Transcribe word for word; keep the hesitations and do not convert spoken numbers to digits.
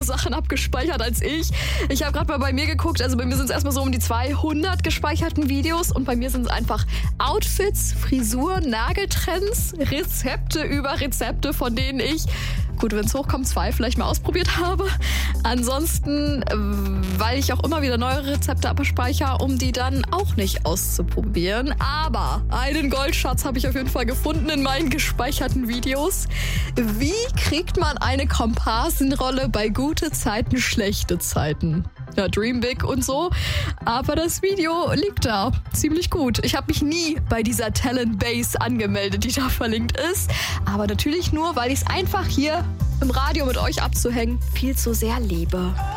Sachen abgespeichert als ich. Ich habe gerade mal bei mir geguckt, also bei mir sind es erstmal so um die zweihundert gespeicherten Videos und bei mir sind es einfach Outfits, Frisuren, Nageltrends, Rezepte über Rezepte, von denen ich, gut, wenn es hochkommt, zwei vielleicht mal ausprobiert habe. Ansonsten, weil ich auch immer wieder neue Rezepte abspeichere, um die dann auch nicht auszuprobieren. Aber einen Goldschatz habe ich auf jeden Fall gefunden in meinen gespeicherten Videos. Wie kriegt man eine Komparsenrolle bei gute Zeiten, schlechte Zeiten? Ja, Dream Big und so. Aber das Video liegt da. Ziemlich gut. Ich habe mich nie bei dieser Talent Base angemeldet, die da verlinkt ist. Aber natürlich nur, weil ich es einfach hier im Radio mit euch abzuhängen viel zu sehr liebe.